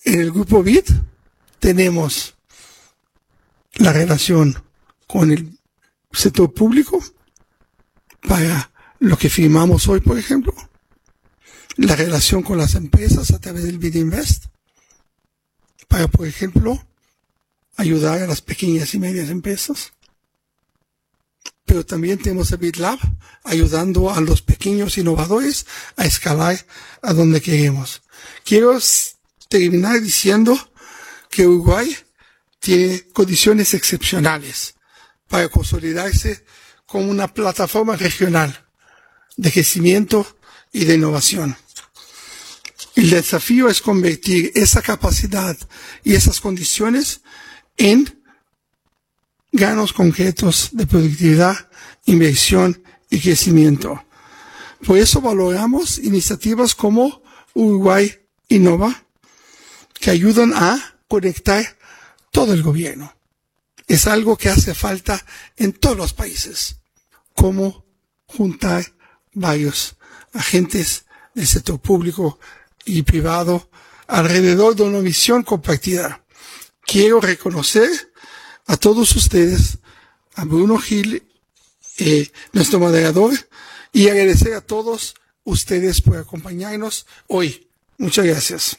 En el grupo BID tenemos la relación con el sector público para lo que firmamos hoy, por ejemplo, la relación con las empresas a través del BID Invest, para, por ejemplo, ayudar a las pequeñas y medianas empresas. Pero también tenemos el BID Lab ayudando a los pequeños innovadores a escalar a donde queremos. Quiero terminar diciendo que Uruguay tiene condiciones excepcionales para consolidarse como una plataforma regional de crecimiento y de innovación. El desafío es convertir esa capacidad y esas condiciones en ganos concretos de productividad, inversión y crecimiento. Por eso valoramos iniciativas como Uruguay Innova, que ayudan a conectar todo el gobierno. Es algo que hace falta en todos los países, como juntar varios agentes del sector público y privado alrededor de una visión compartida. Quiero reconocer a todos ustedes, a Bruno Gil, nuestro moderador, y agradecer a todos ustedes por acompañarnos hoy. Muchas gracias.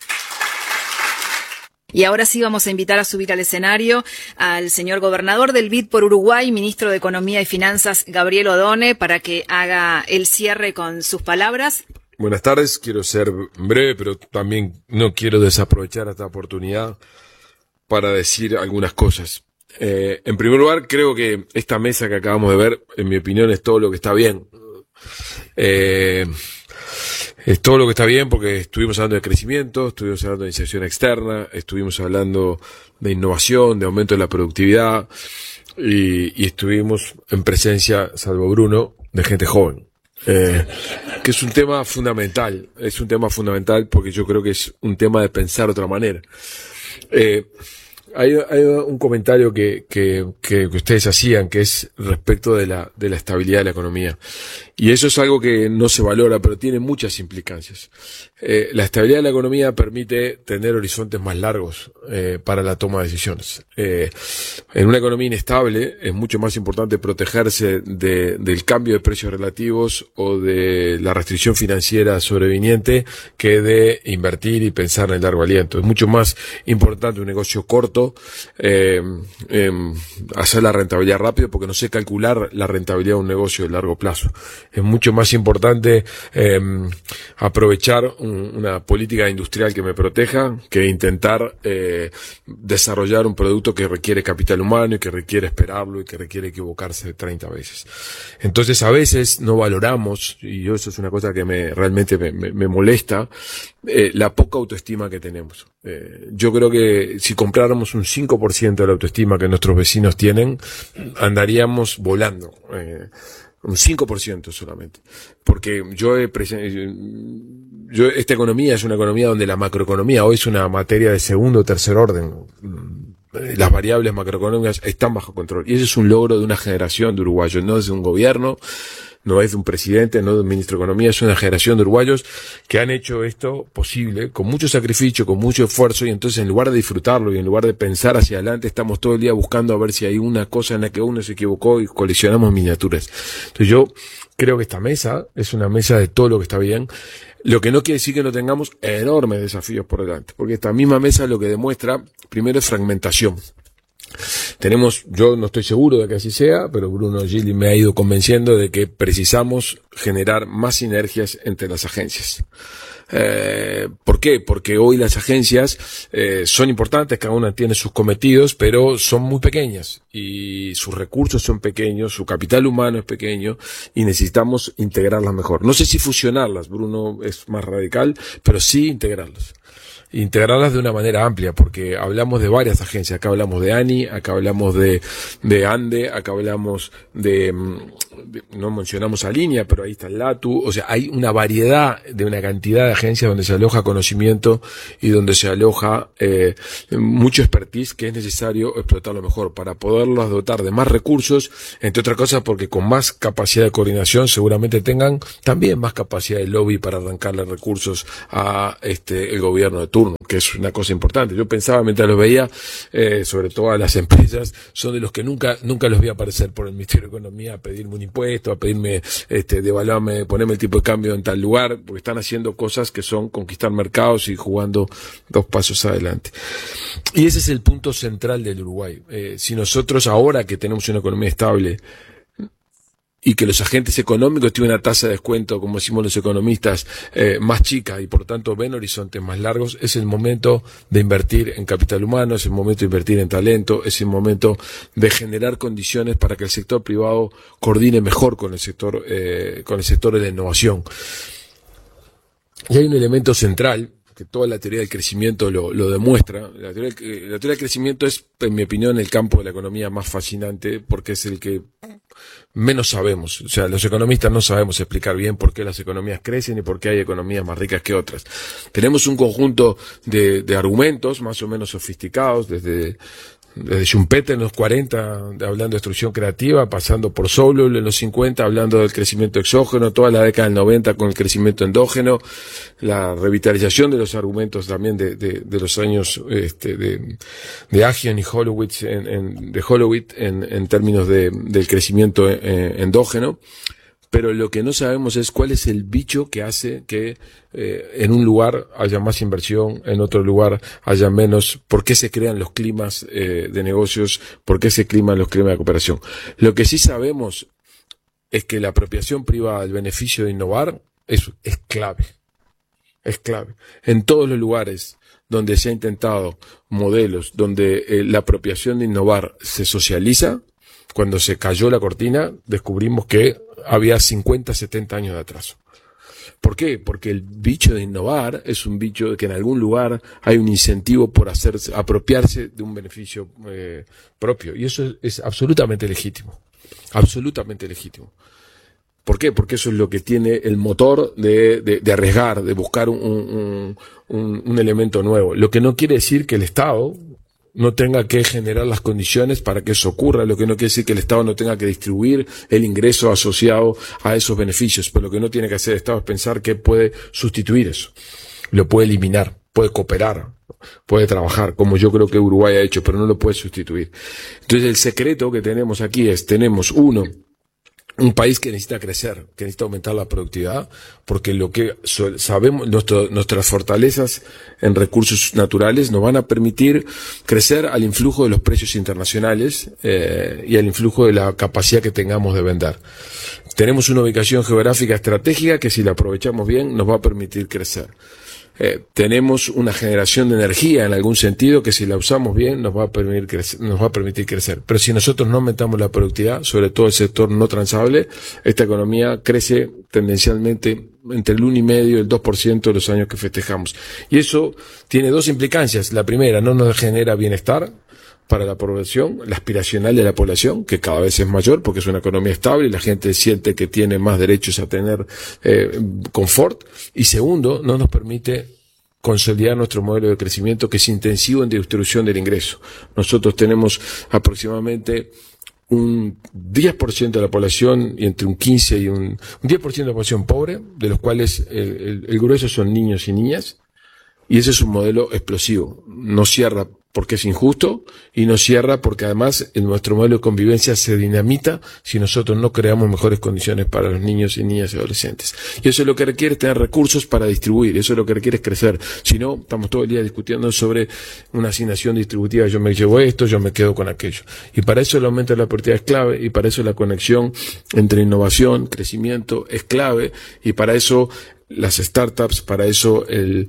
Y ahora sí vamos a invitar a subir al escenario al señor gobernador del BID por Uruguay, ministro de Economía y Finanzas, Gabriel Odone, para que haga el cierre con sus palabras. Buenas tardes, quiero ser breve, pero también no quiero desaprovechar esta oportunidad para decir algunas cosas. En primer lugar, creo que esta mesa que acabamos de ver, en mi opinión, es todo lo que está bien. Es todo lo que está bien porque estuvimos hablando de crecimiento, estuvimos hablando de inserción externa, estuvimos hablando de innovación, de aumento de la productividad y estuvimos en presencia, salvo Bruno, de gente joven. Que es un tema fundamental, porque yo creo que es un tema de pensar de otra manera. Hay un comentario que ustedes hacían, que es respecto de la estabilidad de la economía. Y eso es algo que no se valora, pero tiene muchas implicancias. La estabilidad de la economía permite tener horizontes más largos para la toma de decisiones. En una economía inestable es mucho más importante protegerse del cambio de precios relativos o de la restricción financiera sobreviniente que de invertir y pensar en el largo aliento. Es mucho más importante un negocio corto, hacer la rentabilidad rápido, porque no sé calcular la rentabilidad de un negocio de largo plazo. Es mucho más importante aprovechar una política industrial que me proteja que intentar desarrollar un producto que requiere capital humano y que requiere esperarlo y que requiere equivocarse 30 veces. Entonces a veces no valoramos, y eso es una cosa que realmente me molesta, la poca autoestima que tenemos. Yo creo que si compráramos un 5% de la autoestima que nuestros vecinos tienen, andaríamos volando. Un 5% solamente. Porque esta economía es una economía donde la macroeconomía hoy es una materia de segundo o tercer orden. Las variables macroeconómicas están bajo control. Y ese es un logro de una generación de uruguayos, no es de un gobierno, no es de un presidente, no de un ministro de Economía, es una generación de uruguayos que han hecho esto posible, con mucho sacrificio, con mucho esfuerzo, y entonces en lugar de disfrutarlo y en lugar de pensar hacia adelante, estamos todo el día buscando a ver si hay una cosa en la que uno se equivocó y coleccionamos miniaturas. Entonces yo creo que esta mesa es una mesa de todo lo que está bien, lo que no quiere decir que no tengamos enormes desafíos por delante, porque esta misma mesa lo que demuestra, primero, es fragmentación. Yo no estoy seguro de que así sea, pero Bruno Gili me ha ido convenciendo de que precisamos generar más sinergias entre las agencias. ¿Por qué? Porque hoy las agencias son importantes, cada una tiene sus cometidos, pero son muy pequeñas y sus recursos son pequeños, su capital humano es pequeño y necesitamos integrarlas mejor. No sé si fusionarlas, Bruno es más radical, pero sí integrarlas. Integrarlas de una manera amplia, porque hablamos de varias agencias. Acá hablamos de ANI, acá hablamos de ANDE, acá hablamos no mencionamos a Línea, pero ahí está el LATU. O sea, hay una variedad de una cantidad de agencias donde se aloja conocimiento y donde se aloja mucho expertise que es necesario explotarlo mejor para poderlos dotar de más recursos, entre otras cosas porque con más capacidad de coordinación seguramente tengan también más capacidad de lobby para arrancarle recursos a el gobierno de turno. que es una cosa importante. Yo pensaba mientras los veía, sobre todo a las empresas, son de los que nunca los vi aparecer por el Ministerio de Economía a pedirme un impuesto, a pedirme, devaluarme, ponerme el tipo de cambio en tal lugar, porque están haciendo cosas que son conquistar mercados y jugando 2 pasos adelante. Y ese es el punto central del Uruguay. Si nosotros ahora que tenemos una economía estable, y que los agentes económicos tienen una tasa de descuento, como decimos los economistas, más chica y por tanto ven horizontes más largos, es el momento de invertir en capital humano, es el momento de invertir en talento, es el momento de generar condiciones para que el sector privado coordine mejor con el sector de la innovación. Y hay un elemento central que toda la teoría del crecimiento lo demuestra. La teoría del crecimiento es, en mi opinión, el campo de la economía más fascinante porque es el que menos sabemos. O sea, los economistas no sabemos explicar bien por qué las economías crecen y por qué hay economías más ricas que otras. Tenemos un conjunto de argumentos más o menos sofisticados desde Schumpeter en los 40 hablando de destrucción creativa, pasando por Solow en los 50 hablando del crecimiento exógeno, toda la década del 90 con el crecimiento endógeno, la revitalización de los argumentos también de los años de Agian y Holowitz en términos del crecimiento endógeno. Pero lo que no sabemos es cuál es el bicho que hace que en un lugar haya más inversión, en otro lugar haya menos, por qué se crean los climas de negocios, por qué se crean los climas de cooperación. Lo que sí sabemos es que la apropiación privada del beneficio de innovar es clave. Es clave. En todos los lugares donde se ha intentado modelos donde la apropiación de innovar se socializa, cuando se cayó la cortina, descubrimos que había 50, 70 años de atraso. ¿Por qué? Porque el bicho de innovar es un bicho de que en algún lugar hay un incentivo por apropiarse de un beneficio propio. Y eso es absolutamente legítimo. Absolutamente legítimo. ¿Por qué? Porque eso es lo que tiene el motor de arriesgar, de buscar un elemento nuevo. Lo que no quiere decir que el Estado no tenga que generar las condiciones para que eso ocurra, lo que no quiere decir que el Estado no tenga que distribuir el ingreso asociado a esos beneficios, pero lo que no tiene que hacer el Estado es pensar que puede sustituir eso, lo puede eliminar, puede cooperar, puede trabajar, como yo creo que Uruguay ha hecho, pero no lo puede sustituir. Entonces el secreto que tenemos aquí es, tenemos un país que necesita crecer, que necesita aumentar la productividad, porque lo que sabemos, nuestras fortalezas en recursos naturales nos van a permitir crecer al influjo de los precios internacionales y al influjo de la capacidad que tengamos de vender. Tenemos una ubicación geográfica estratégica que si la aprovechamos bien nos va a permitir crecer. Tenemos una generación de energía en algún sentido que si la usamos bien nos va a permitir crecer. Pero si nosotros no aumentamos la productividad, sobre todo el sector no transable, esta economía crece tendencialmente entre el 1,5% y el 2% de los años que festejamos. Y eso tiene 2 implicancias. La primera, no nos genera bienestar para la población, la aspiracional de la población, que cada vez es mayor porque es una economía estable y la gente siente que tiene más derechos a tener confort. Y segundo, no nos permite consolidar nuestro modelo de crecimiento que es intensivo en distribución del ingreso. Nosotros tenemos aproximadamente un 10% de la población y entre un 15 y un 10% de la población pobre, de los cuales el grueso son niños y niñas. Y ese es un modelo explosivo. No cierra porque es injusto y no cierra porque además nuestro modelo de convivencia se dinamita si nosotros no creamos mejores condiciones para los niños y niñas y adolescentes. Y eso es lo que requiere tener recursos para distribuir, eso es lo que requiere es crecer. Si no, estamos todo el día discutiendo sobre una asignación distributiva, yo me llevo esto, yo me quedo con aquello. Y para eso el aumento de la productividad es clave y para eso la conexión entre innovación, crecimiento es clave y para eso las startups, para eso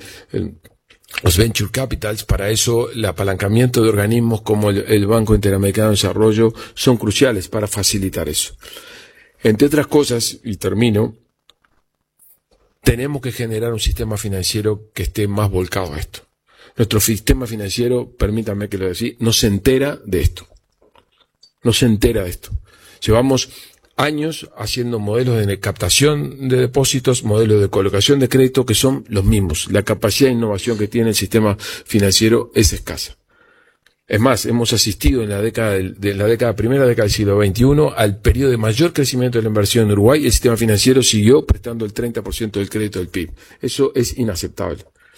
los venture capitals, para eso el apalancamiento de organismos como el Banco Interamericano de Desarrollo son cruciales para facilitar eso. Entre otras cosas, y termino, tenemos que generar un sistema financiero que esté más volcado a esto. Nuestro sistema financiero, permítanme que lo diga, no se entera de esto. No se entera de esto. Llevamos años haciendo modelos de captación de depósitos, modelos de colocación de crédito que son los mismos. La capacidad de innovación que tiene el sistema financiero es escasa. Es más, hemos asistido en la primera década del siglo XXI al periodo de mayor crecimiento de la inversión en Uruguay y el sistema financiero siguió prestando el 30% del crédito del PIB. Eso es inaceptable.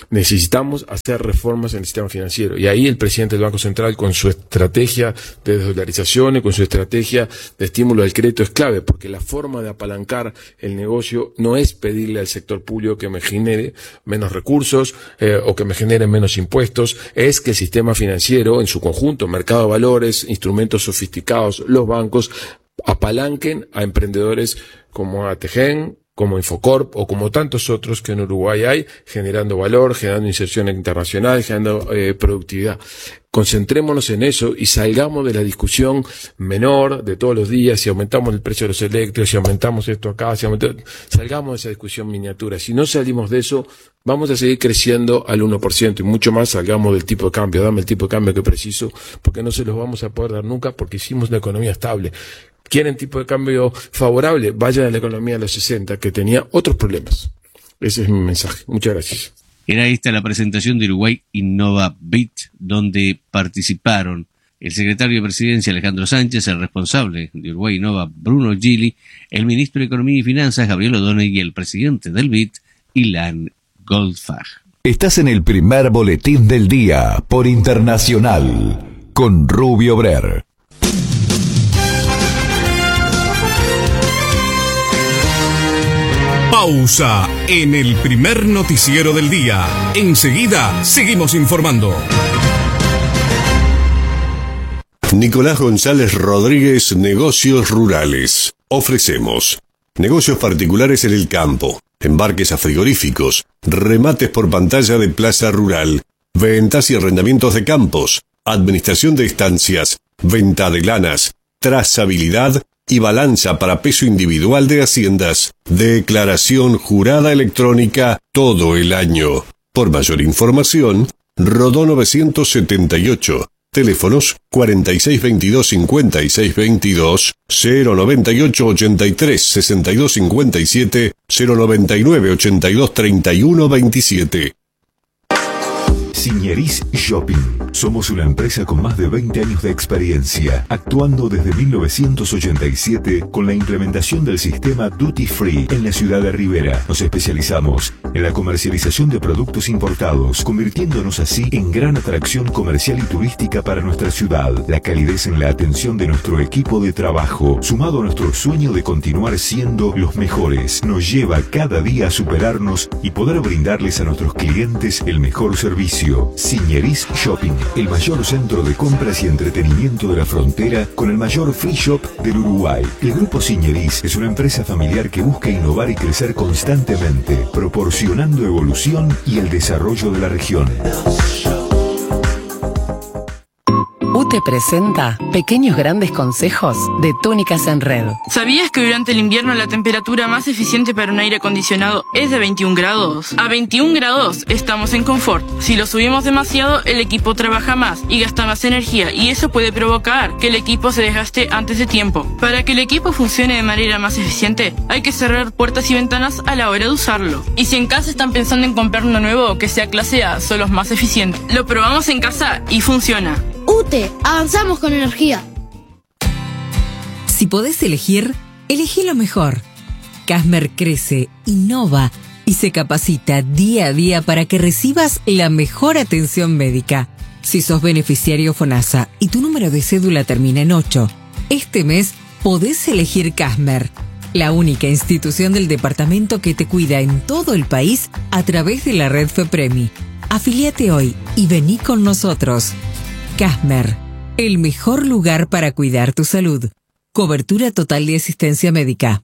necesitamos hacer reformas en el sistema financiero. Y ahí el presidente del Banco Central, con su estrategia de desdolarización y con su estrategia de estímulo del crédito, es clave, porque la forma de apalancar el negocio no es pedirle al sector público que me genere menos recursos o que me genere menos impuestos, es que el sistema financiero en su conjunto, mercado de valores, instrumentos sofisticados, los bancos, apalanquen a emprendedores como ATGEN, como Infocorp o como tantos otros que en Uruguay hay, generando valor, generando inserción internacional, generando productividad. Concentrémonos en eso y salgamos de la discusión menor de todos los días, si aumentamos el precio de los eléctricos, si aumentamos esto acá, salgamos de esa discusión miniatura. Si no salimos de eso, vamos a seguir creciendo al 1% y mucho más. Salgamos del tipo de cambio, dame el tipo de cambio que preciso, porque no se los vamos a poder dar nunca, porque hicimos una economía estable. ¿Quieren tipo de cambio favorable? Vayan a la economía de los 60, que tenía otros problemas. Ese es mi mensaje. Muchas gracias. Era esta la presentación de Uruguay Innova BIT, donde participaron el secretario de Presidencia Alejandro Sánchez, el responsable de Uruguay Innova Bruno Gili, el ministro de Economía y Finanzas Gabriel O'Donnell y el presidente del BIT, Ilan Goldfach. Estás en el primer boletín del día por Internacional con Rubio Brer. Pausa en el primer noticiero del día. Enseguida seguimos informando. Nicolás González Rodríguez, Negocios Rurales. Ofrecemos negocios particulares en el campo, embarques a frigoríficos, remates por pantalla de plaza rural, ventas y arrendamientos de campos, administración de estancias, venta de lanas, trazabilidad y balanza para peso individual de haciendas, declaración jurada electrónica todo el año. Por mayor información, Rodó 978, teléfonos 4622-5622, 098-83-6257, 099-82-3127. Signeris Shopping. Somos una empresa con más de 20 años de experiencia, actuando desde 1987 con la implementación del sistema Duty Free en la ciudad de Rivera. Nos especializamos en la comercialización de productos importados, convirtiéndonos así en gran atracción comercial y turística para nuestra ciudad. La calidez en la atención de nuestro equipo de trabajo, sumado a nuestro sueño de continuar siendo los mejores, nos lleva cada día a superarnos y poder brindarles a nuestros clientes el mejor servicio. Signeris Shopping, el mayor centro de compras y entretenimiento de la frontera con el mayor free shop del Uruguay. El Grupo Signeris es una empresa familiar que busca innovar y crecer constantemente, proporcionando evolución y el desarrollo de la región. UTE presenta Pequeños Grandes Consejos de Túnicas en Red. ¿Sabías que durante el invierno la temperatura más eficiente para un aire acondicionado es de 21 grados? A 21 grados estamos en confort. Si lo subimos demasiado, el equipo trabaja más y gasta más energía, y eso puede provocar que el equipo se desgaste antes de tiempo. Para que el equipo funcione de manera más eficiente, hay que cerrar puertas y ventanas a la hora de usarlo. Y si en casa están pensando en comprar uno nuevo que sea clase A, son los más eficientes. Lo probamos en casa y funciona. UTE, avanzamos con energía. Si podés elegir, elegí lo mejor. Casmer crece, innova y se capacita día a día para que recibas la mejor atención médica. Si sos beneficiario FONASA y tu número de cédula termina en 8, este mes podés elegir Casmer, la única institución del departamento que te cuida en todo el país a través de la red FEPREMI. Afiliate hoy y vení con nosotros. Casmer, el mejor lugar para cuidar tu salud. Cobertura total de asistencia médica.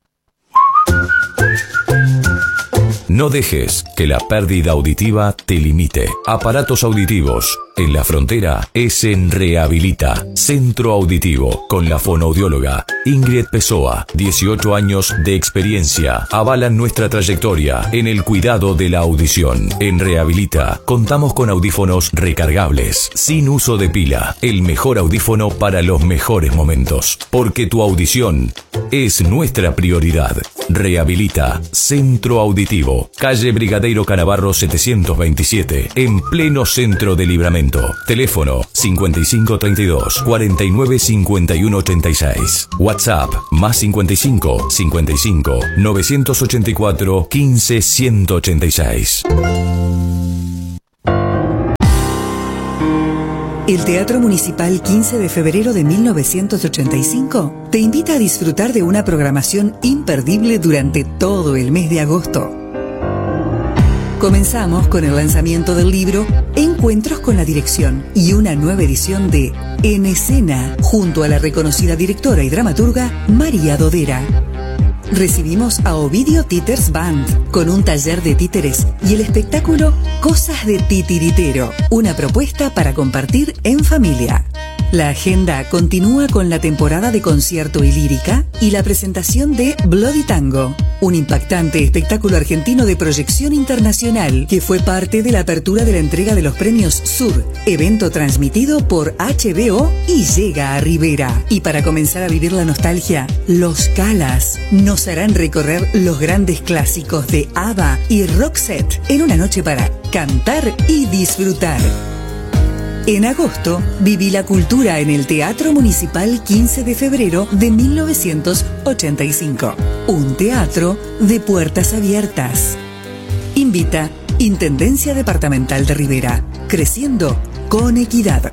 No dejes que la pérdida auditiva te limite. Aparatos auditivos. En la frontera es en Rehabilita, Centro Auditivo, con la fonoaudióloga Ingrid Pessoa. 18 años de experiencia avalan nuestra trayectoria en el cuidado de la audición. En Rehabilita contamos con audífonos recargables, sin uso de pila. El mejor audífono para los mejores momentos. Porque tu audición es nuestra prioridad. Rehabilita, Centro Auditivo, calle Brigadeiro Canavarro 727, en pleno centro de Libramento. Teléfono 5532 49 51 86. WhatsApp más 55 55 984 15 186. El Teatro Municipal 15 de febrero de 1985 te invita a disfrutar de una programación imperdible durante todo el mes de agosto. Comenzamos con el lanzamiento del libro Encuentros con la Dirección y una nueva edición de En Escena, junto a la reconocida directora y dramaturga María Dodera. Recibimos a Ovidio Títeres Band con un taller de títeres y el espectáculo Cosas de Titiritero, una propuesta para compartir en familia. La agenda continúa con la temporada de concierto y lírica y la presentación de Bloody Tango, un impactante espectáculo argentino de proyección internacional que fue parte de la apertura de la entrega de los premios Sur, evento transmitido por HBO y llega a Rivera. Y para comenzar a vivir la nostalgia, Los Calas nos harán recorrer los grandes clásicos de ABBA y Roxette en una noche para cantar y disfrutar. En agosto, viví la cultura en el Teatro Municipal 15 de febrero de 1985. Un teatro de puertas abiertas. Invita Intendencia Departamental de Rivera. Creciendo con equidad.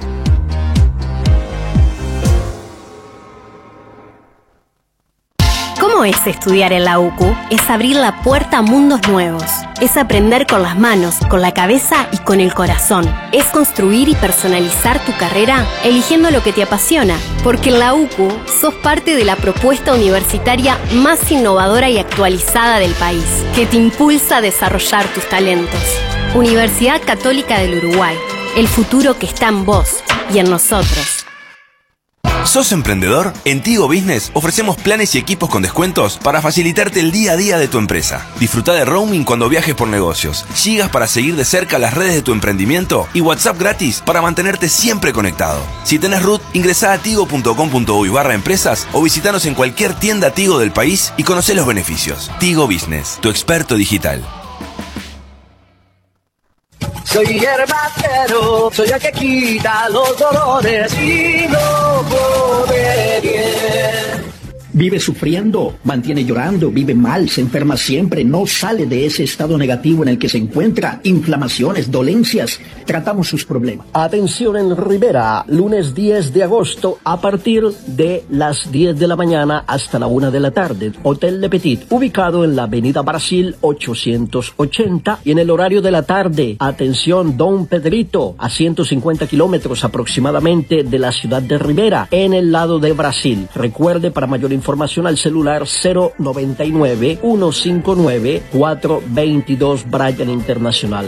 ¿Cómo es estudiar en la UCU? Es abrir la puerta a mundos nuevos. Es aprender con las manos, con la cabeza y con el corazón. Es construir y personalizar tu carrera eligiendo lo que te apasiona. Porque en la UCU sos parte de la propuesta universitaria más innovadora y actualizada del país, que te impulsa a desarrollar tus talentos. Universidad Católica del Uruguay. El futuro que está en vos y en nosotros. ¿Sos emprendedor? En Tigo Business ofrecemos planes y equipos con descuentos para facilitarte el día a día de tu empresa. Disfruta de roaming cuando viajes por negocios, gigas para seguir de cerca las redes de tu emprendimiento y WhatsApp gratis para mantenerte siempre conectado. Si tenés RUT, ingresá a tigo.com.uy/empresas o visitanos en cualquier tienda Tigo del país y conocé los beneficios. Tigo Business, tu experto digital. Soy herbatero, soy el que quita los dolores y no puede bien. Vive sufriendo, mantiene llorando, vive mal, se enferma siempre, no sale de ese estado negativo en el que se encuentra, inflamaciones, dolencias. Tratamos sus problemas. Atención en Rivera, lunes 10 de agosto a partir de las 10 de la mañana hasta la 1 de la tarde. Hotel Le Petit, ubicado en la avenida Brasil 880 y en el horario de la tarde. Atención Don Pedrito, a 150 kilómetros aproximadamente de la ciudad de Rivera, en el lado de Brasil. Recuerde, para mayor información al celular 099-159-422 Bryan Internacional.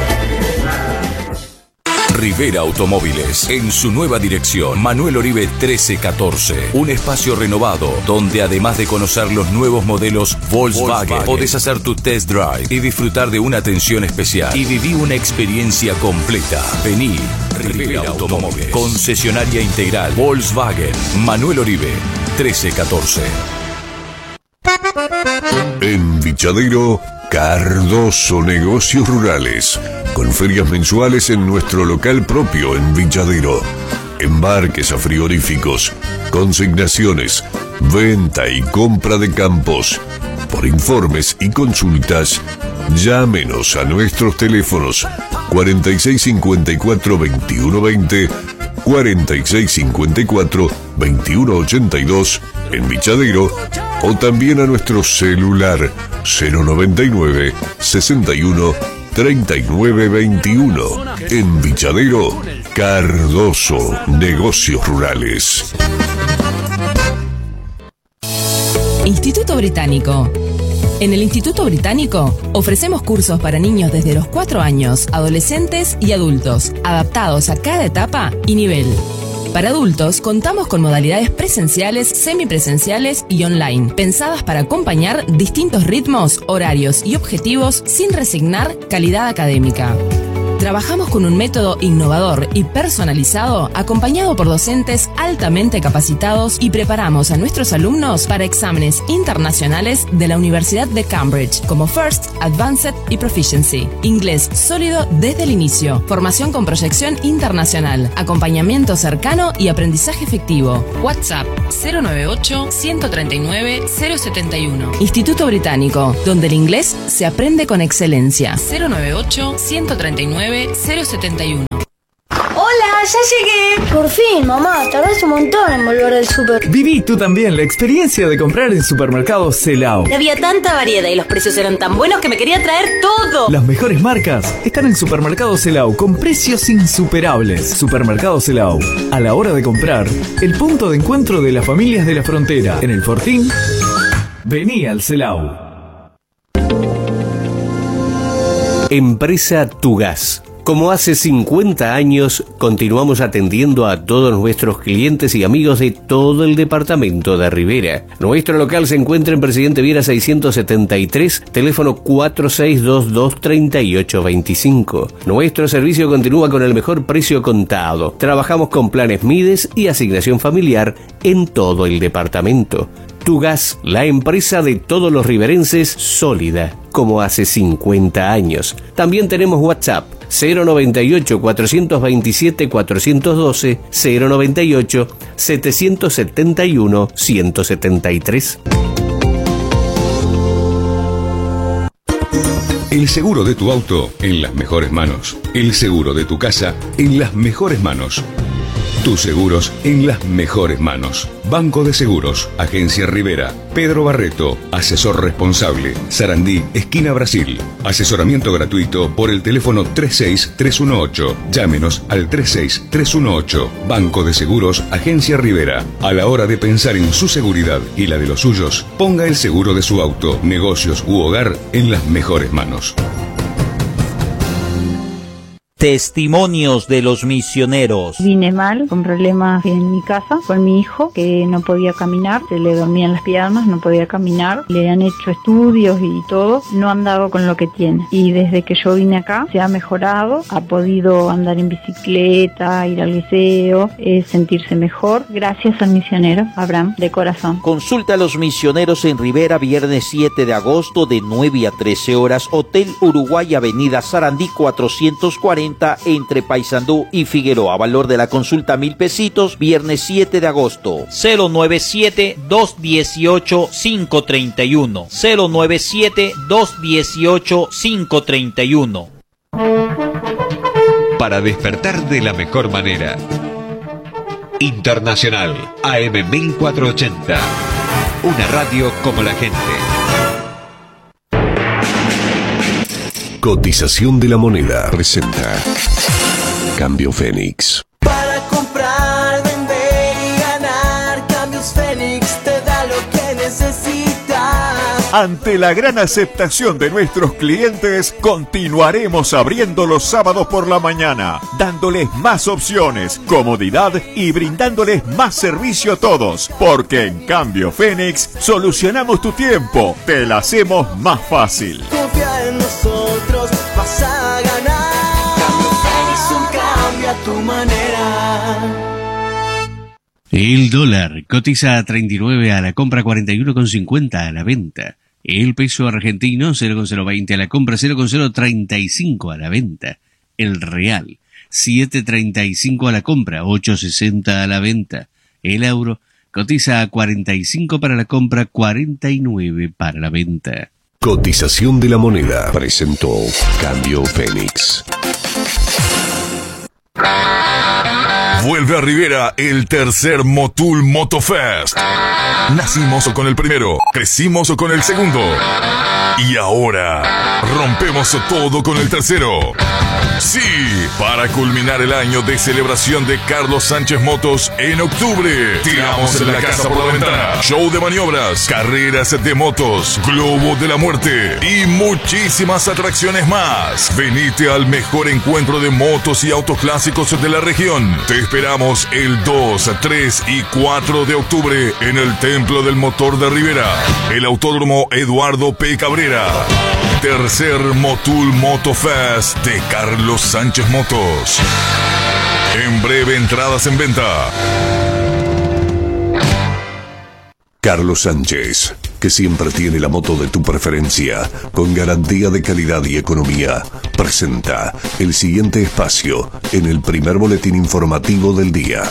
Rivera Automóviles, en su nueva dirección, Manuel Oribe 1314. Un espacio renovado, donde además de conocer los nuevos modelos Volkswagen, podés hacer tu test drive y disfrutar de una atención especial. Y viví una experiencia completa. Vení, Rivera Automóviles, concesionaria integral Volkswagen, Manuel Oribe 1314. En Vichadero, Cardoso Negocios Rurales, con ferias mensuales en nuestro local propio en Vichadero. Embarques a frigoríficos, consignaciones, venta y compra de campos. Por informes y consultas, llámenos a nuestros teléfonos 4654-2120, 4654-2182 en Vichadero, o también a nuestro celular 099 61 39 21. En Vichadero, Cardoso Negocios Rurales. Instituto Británico. En el Instituto Británico ofrecemos cursos para niños desde los 4 años, adolescentes y adultos, adaptados a cada etapa y nivel. Para adultos, contamos con modalidades presenciales, semipresenciales y online, pensadas para acompañar distintos ritmos, horarios y objetivos sin resignar calidad académica. Trabajamos con un método innovador y personalizado, acompañado por docentes altamente capacitados, y preparamos a nuestros alumnos para exámenes internacionales de la Universidad de Cambridge, como First, Advanced y Proficiency. Inglés sólido desde el inicio, formación con proyección internacional, acompañamiento cercano y aprendizaje efectivo. WhatsApp 098-139-071. Instituto Británico, donde el inglés se aprende con excelencia. 098-139-071. Hola, ya llegué. Por fin, mamá, tardás un montón en volver del súper. Viví tú también la experiencia de comprar en Supermercados Celao. Había tanta variedad y los precios eran tan buenos que me quería traer todo. Las mejores marcas están en Supermercados Celao con precios insuperables. Supermercados Celao, a la hora de comprar, el punto de encuentro de las familias de la frontera. En el Fortín, vení al Celao. Empresa Tugas. Como hace 50 años, continuamos atendiendo a todos nuestros clientes y amigos de todo el departamento de Rivera. Nuestro local se encuentra en Presidente Viera 673, teléfono 4622-3825. Nuestro servicio continúa con el mejor precio contado. Trabajamos con planes Mides y asignación familiar en todo el departamento. Tugas, la empresa de todos los riverenses, sólida, como hace 50 años. También tenemos WhatsApp, 098-427-412, 098-771-173. El seguro de tu auto en las mejores manos. El seguro de tu casa en las mejores manos. Tus seguros en las mejores manos. Banco de Seguros, Agencia Rivera, Pedro Barreto, asesor responsable, Sarandí, esquina Brasil. Asesoramiento gratuito por el teléfono 36318. Llámenos al 36318. Banco de Seguros, Agencia Rivera. A la hora de pensar en su seguridad y la de los suyos, ponga el seguro de su auto, negocios u hogar en las mejores manos. Testimonios de los misioneros. Vine mal, con problemas en mi casa, con mi hijo, que no podía caminar, se le dormían las piernas, no podía caminar. Le han hecho estudios y todo, no han dado con lo que tiene. Y desde que yo vine acá, se ha mejorado, ha podido andar en bicicleta, ir al liceo, sentirse mejor, gracias al misionero Abraham, de corazón. Consulta a los misioneros en Rivera, viernes 7 de agosto, de 9 a 13 horas, Hotel Uruguay, Avenida Sarandí 440, entre Paysandú y Figueroa. Valor de la consulta 1.000 pesitos, viernes 7 de agosto. 097-218-531. 097-218-531. Para despertar de la mejor manera. Internacional AM 1480. Una radio como la gente. Cotización de la moneda presenta Cambio Fénix. Para comprar, vender y ganar, Cambios Fénix te da lo que necesitas. Ante la gran aceptación de nuestros clientes, continuaremos abriendo los sábados por la mañana, dándoles más opciones, comodidad y brindándoles más servicio a todos, porque en Cambio Fénix solucionamos tu tiempo, te la hacemos más fácil. Confía en nosotros, vas a ganar. Cambio Fénix, un cambio a tu manera. El dólar cotiza a 39 a la compra, 41,50 a la venta. El peso argentino 0,020 a la compra, 0,035 a la venta. El real 7,35 a la compra, 8,60 a la venta. El euro cotiza a 45 para la compra, 49 para la venta. Cotización de la moneda presentó Cambio Fénix. Vuelve a Rivera el tercer Motul Motofest. Nacimos con el primero, crecimos con el segundo y ahora rompemos todo con el tercero. Sí, para culminar el año de celebración de Carlos Sánchez Motos en octubre, tiramos en la casa por la ventana, show de maniobras, carreras de motos, globo de la muerte y muchísimas atracciones más. Venite al mejor encuentro de motos y autos clásicos de la región. Te esperamos el 2, 3 y 4 de octubre en el Templo del Motor de Rivera, el Autódromo Eduardo P. Cabrera. Tercer Motul Motofest de Carlos Sánchez Motos. En breve, entradas en venta. Carlos Sánchez, que siempre tiene la moto de tu preferencia, con garantía de calidad y economía, presenta el siguiente espacio en el primer boletín informativo del día.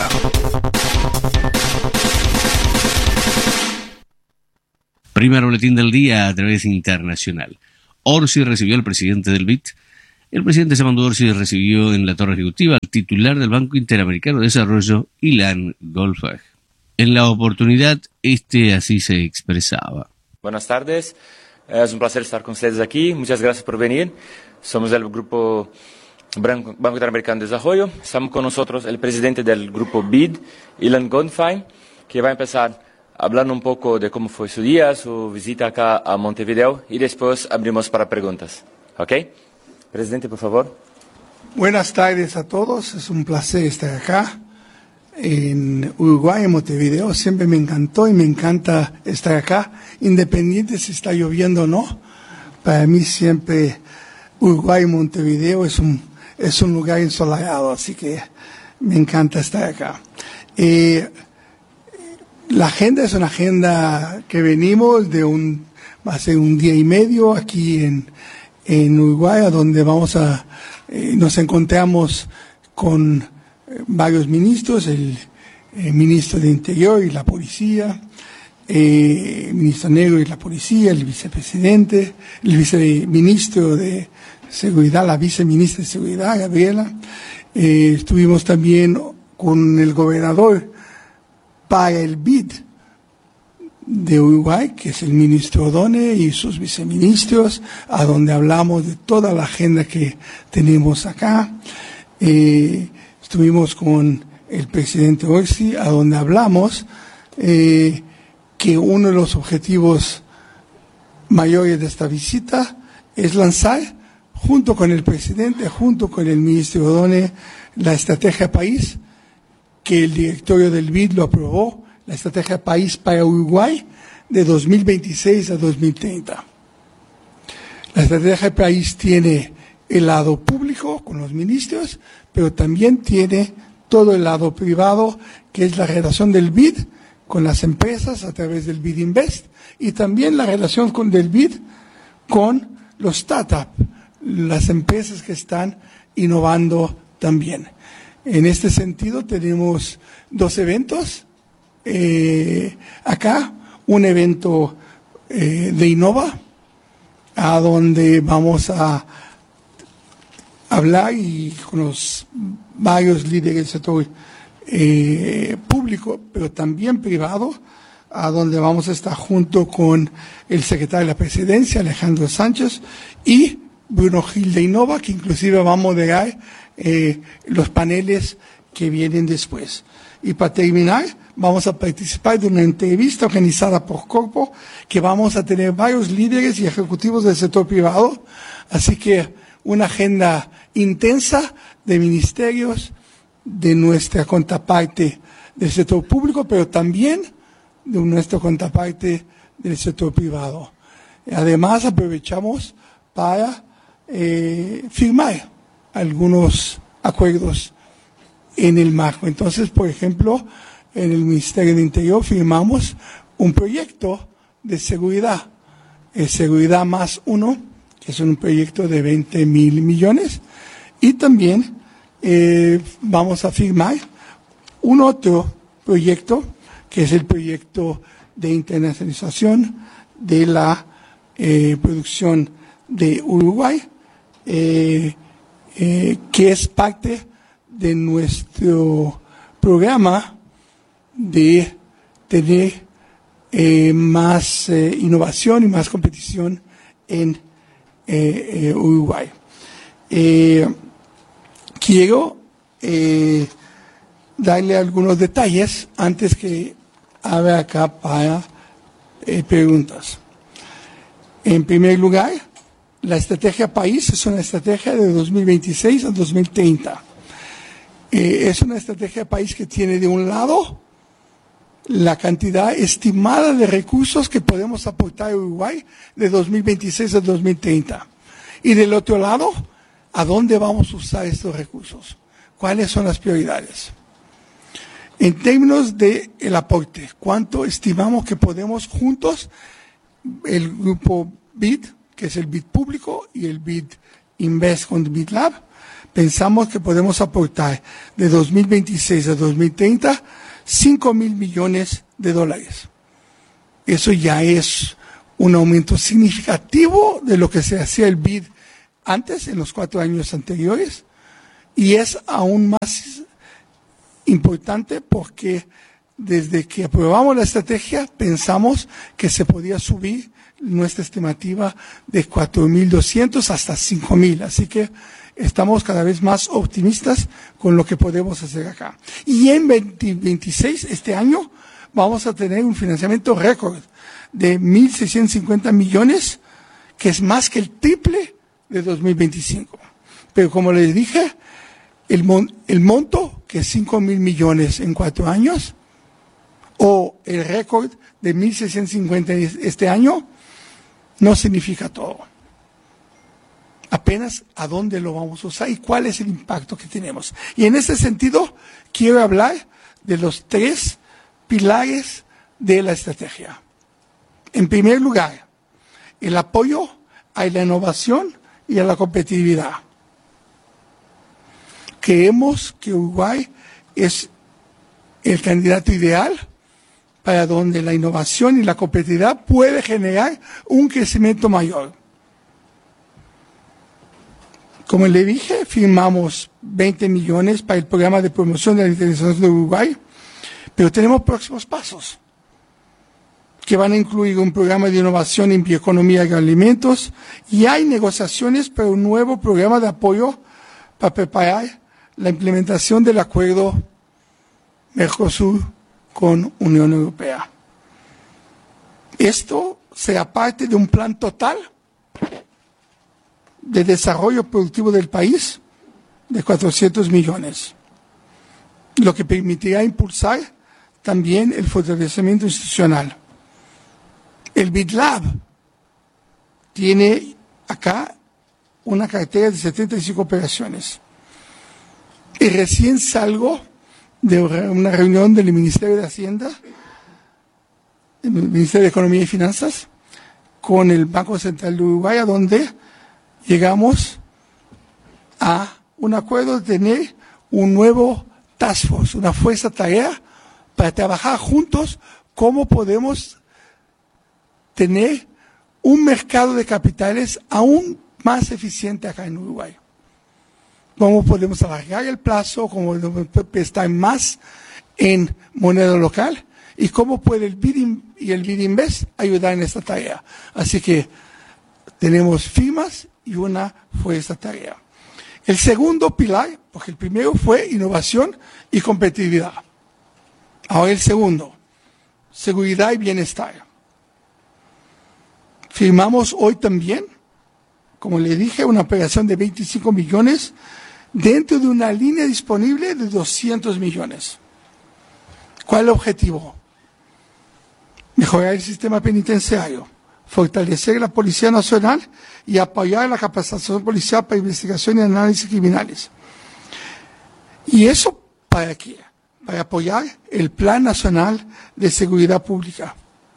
Primer boletín del día a través internacional. Orsi recibió al presidente del BID El presidente Samandu Orsi recibió en la torre ejecutiva al titular del Banco Interamericano de Desarrollo, Ilan Goldfach. En la oportunidad, así se expresaba. Buenas tardes, es un placer estar con ustedes aquí. Muchas gracias por venir. Somos del Grupo Banco Interamericano de Desarrollo. Estamos con nosotros el presidente del Grupo BID, Ilan Goldfach, que va a empezar hablando un poco de cómo fue su día, su visita acá a Montevideo, y después abrimos para preguntas. ¿Ok? Presidente, por favor. Buenas tardes a todos. Es un placer estar acá en Uruguay, en Montevideo. Siempre me encantó y me encanta estar acá, independiente si está lloviendo o no. Para mí siempre Uruguay y Montevideo es un lugar ensolarado, así que me encanta estar acá. La agenda es una agenda que venimos va a ser un día y medio aquí en Uruguay, a donde nos encontramos con varios ministros, el ministro de Interior y la Policía, el ministro Negro y la Policía, el vicepresidente, el viceministro de Seguridad, la viceministra de Seguridad, Gabriela. Estuvimos también con el gobernador para el BID de Uruguay, que es el ministro Odone y sus viceministros, a donde hablamos de toda la agenda que tenemos acá. Estuvimos con el presidente Orsi, a donde hablamos que uno de los objetivos mayores de esta visita es lanzar, junto con el presidente, junto con el ministro Odone, la estrategia país, que el directorio del BID lo aprobó, la estrategia país para Uruguay de 2026 a 2030. La estrategia país tiene el lado público con los ministros, pero también tiene todo el lado privado, que es la relación del BID con las empresas a través del BID Invest, y también la relación del BID con los startups, las empresas que están innovando también. En este sentido tenemos dos eventos acá, un evento de Innova, a donde vamos a hablar y con los varios líderes del sector público, pero también privado, a donde vamos a estar junto con el secretario de la Presidencia, Alejandro Sánchez, y Bruno Gil de Innova, que inclusive va a moderar los paneles que vienen después. Y para terminar, vamos a participar de una entrevista organizada por Corpo, que vamos a tener varios líderes y ejecutivos del sector privado, así que una agenda intensa de ministerios, de nuestra contraparte del sector público, pero también de nuestra contraparte del sector privado. Además, aprovechamos para firmar algunos acuerdos en el marco. Entonces, por ejemplo, en el Ministerio de Interior firmamos un proyecto de seguridad, Seguridad Más Uno, que es un proyecto de 20.000 millones, y también vamos a firmar un otro proyecto, que es el proyecto de internacionalización de la producción de Uruguay, que es parte de nuestro programa de tener más innovación y más competición en Uruguay. Quiero darle algunos detalles antes que abra acá para preguntas. En primer lugar, la estrategia país es una estrategia de 2026 a 2030. Es una estrategia país que tiene de un lado la cantidad estimada de recursos que podemos aportar a Uruguay de 2026 a 2030. Y del otro lado, ¿a dónde vamos a usar estos recursos? ¿Cuáles son las prioridades? En términos del aporte, ¿cuánto estimamos que podemos juntos, el grupo BID, que es el BID público, y el BID Invest con BID Lab, pensamos que podemos aportar de 2026 a 2030 $5.000 millones. Eso ya es un aumento significativo de lo que se hacía el BID antes, en los 4 años anteriores, y es aún más importante porque desde que aprobamos la estrategia pensamos que se podía subir nuestra estimativa de 4.200 hasta 5.000, así que estamos cada vez más optimistas con lo que podemos hacer acá. Y en 2026, este año, vamos a tener un financiamiento récord de 1.650 millones, que es más que el triple de 2025. Pero como les dije, el monto, que es 5.000 millones en 4 años, o el récord de 1.650 este año, no significa todo. Apenas a dónde lo vamos a usar y cuál es el impacto que tenemos. Y en ese sentido, quiero hablar de los 3 pilares de la estrategia. En primer lugar, el apoyo a la innovación y a la competitividad. Creemos que Uruguay es el candidato ideal para donde la innovación y la competitividad puede generar un crecimiento mayor. Como le dije, firmamos 20 millones para el programa de promoción de la internacionalización de Uruguay, pero tenemos próximos pasos que van a incluir un programa de innovación en bioeconomía y agroalimentos, y hay negociaciones para un nuevo programa de apoyo para preparar la implementación del acuerdo Mercosur con Unión Europea. Esto será parte de un plan total de desarrollo productivo del país de 400 millones, lo que permitirá impulsar también el fortalecimiento institucional. El BidLab tiene acá una cartera de 75 operaciones. Y recién salgo de una reunión del Ministerio de Hacienda, el Ministerio de Economía y Finanzas, con el Banco Central de Uruguay, a donde llegamos a un acuerdo de tener un nuevo task force, una fuerza tarea para trabajar juntos cómo podemos tener un mercado de capitales aún más eficiente acá en Uruguay. Cómo podemos alargar el plazo, cómo podemos prestar más en moneda local y cómo puede el BID y el BID Invest ayudar en esta tarea. Así que tenemos firmas y una fuerza tarea. El segundo pilar, porque el primero fue innovación y competitividad. Ahora el segundo, seguridad y bienestar. Firmamos hoy también, como le dije, una operación de 25 millones dentro de una línea disponible de 200 millones. ¿Cuál es el objetivo? Mejorar el sistema penitenciario, fortalecer la Policía Nacional y apoyar la capacitación policial para investigación y análisis criminales. ¿Y eso para qué? Para apoyar el Plan Nacional de Seguridad Pública.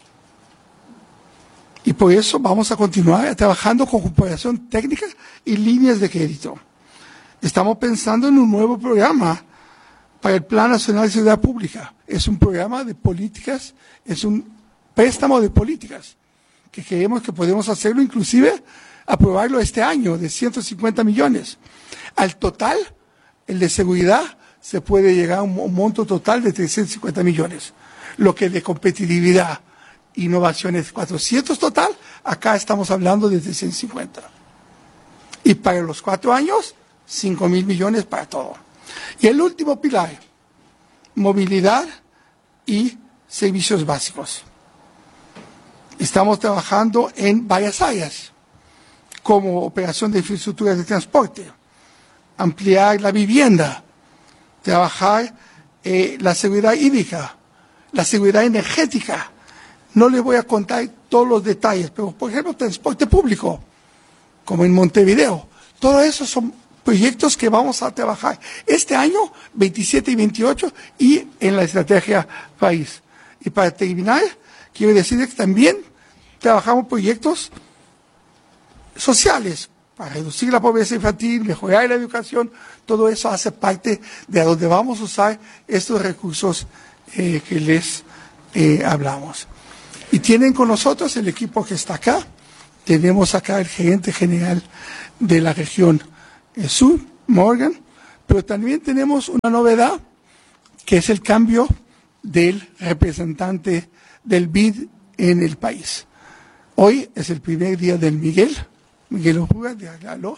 Y por eso vamos a continuar trabajando con cooperación técnica y líneas de crédito. Estamos pensando en un nuevo programa para el Plan Nacional de Seguridad Pública. Es un programa de políticas, es un préstamo de políticas, que creemos que podemos hacerlo, inclusive aprobarlo este año, de 150 millones. Al total, el de seguridad, se puede llegar a un monto total de 350 millones. Lo que de competitividad, innovación es 400 total, acá estamos hablando de 350. Y para los 4 años, 5.000 millones para todo. Y el último pilar, movilidad y servicios básicos. Estamos trabajando en varias áreas, como operación de infraestructuras de transporte, ampliar la vivienda, trabajar la seguridad hídrica, la seguridad energética. No les voy a contar todos los detalles, pero por ejemplo, transporte público, como en Montevideo. Todo eso son proyectos que vamos a trabajar este año, 27 y 28, y en la estrategia país. Y para terminar, quiero decir que también trabajamos proyectos sociales para reducir la pobreza infantil, mejorar la educación. Todo eso hace parte de a donde vamos a usar estos recursos que les hablamos. Y tienen con nosotros el equipo que está acá, tenemos acá el gerente general de la región sur, Morgan, pero también tenemos una novedad, que es el cambio del representante del BID en el país. Hoy es el primer día del Miguel Ojura de Agaló,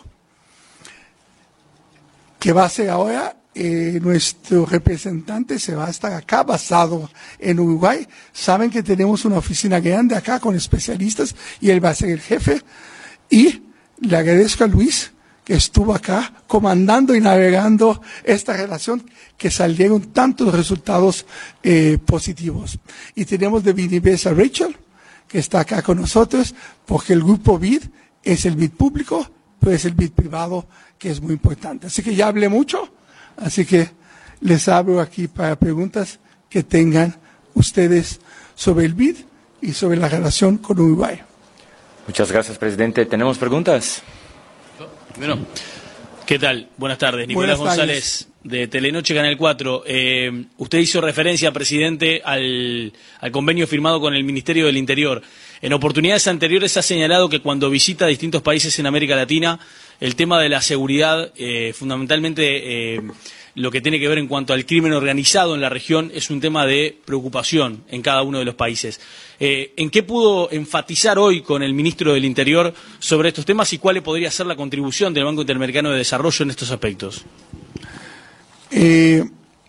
que va a ser ahora nuestro representante, se va a estar acá basado en Uruguay. Saben que tenemos una oficina grande acá con especialistas y él va a ser el jefe. Y le agradezco a Luis que estuvo acá comandando y navegando esta relación, que salieron tantos resultados positivos. Y tenemos de BID a Rachel, que está acá con nosotros, porque el grupo BID es el BID público, pero es el BID privado, que es muy importante. Así que ya hablé mucho, así que les abro aquí para preguntas que tengan ustedes sobre el BID y sobre la relación con Uruguay. Muchas gracias, presidente. ¿Tenemos preguntas? Bueno, ¿qué tal? Buenas tardes. Nicolás González, de Telenoche, Canal 4. Usted hizo referencia, presidente, al convenio firmado con el Ministerio del Interior. En oportunidades anteriores ha señalado que cuando visita distintos países en América Latina, el tema de la seguridad, fundamentalmente lo que tiene que ver en cuanto al crimen organizado en la región, es un tema de preocupación en cada uno de los países. ¿En qué pudo enfatizar hoy con el ministro del Interior sobre estos temas y cuál podría ser la contribución del Banco Interamericano de Desarrollo en estos aspectos? Tiene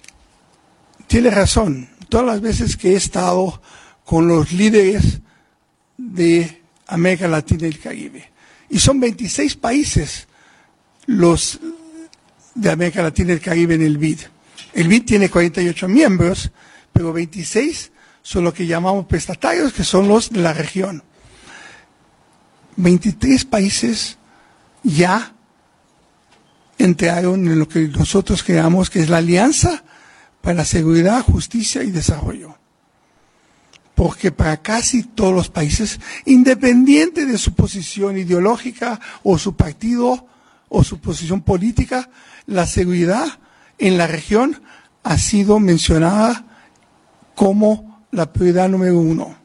razón. Todas las veces que he estado con los líderes de América Latina y el Caribe, y son 26 países los de América Latina y el Caribe en el BID. El BID tiene 48 miembros, pero 26 son lo que llamamos prestatarios, que son los de la región. 23 países ya entraron en lo que nosotros creamos, que es la Alianza para la Seguridad, Justicia y Desarrollo. Porque para casi todos los países, independiente de su posición ideológica o su partido o su posición política, la seguridad en la región ha sido mencionada como la prioridad número 1.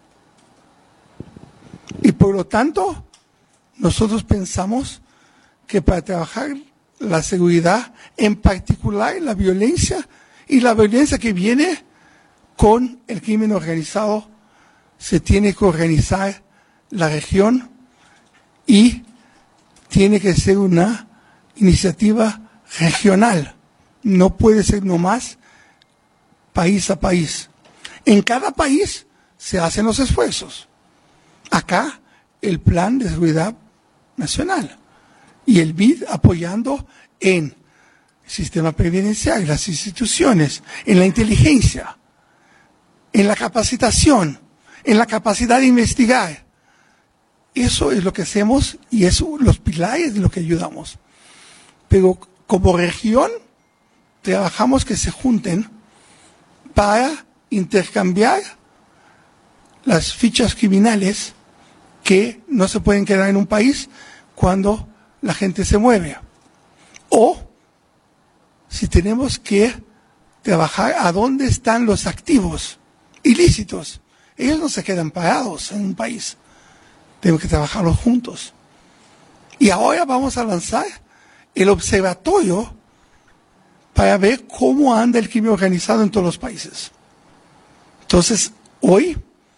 Y por lo tanto, nosotros pensamos que para trabajar la seguridad, en particular la violencia, y la violencia que viene con el crimen organizado, se tiene que organizar la región y tiene que ser una iniciativa regional. No puede ser nomás país a país. En cada país se hacen los esfuerzos. Acá el Plan de Seguridad Nacional y el BID apoyando en el sistema previdencial, las instituciones, en la inteligencia, en la capacitación, en la capacidad de investigar. Eso es lo que hacemos y es los pilares de lo que ayudamos. Pero como región trabajamos que se junten para intercambiar las fichas criminales que no se pueden quedar en un país cuando la gente se mueve. O si tenemos que trabajar a dónde están los activos ilícitos. Ellos no se quedan parados en un país. Tenemos que trabajarlos juntos. Y ahora vamos a lanzar el observatorio para ver cómo anda el crimen organizado en todos los países. Entonces, hoy